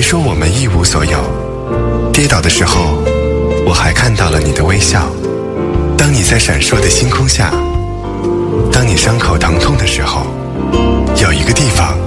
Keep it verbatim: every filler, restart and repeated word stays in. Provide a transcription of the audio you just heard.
说我们一无所有，跌倒的时候，我还看到了你的微笑。当你在闪烁的星空下，当你伤口疼痛的时候，有一个地方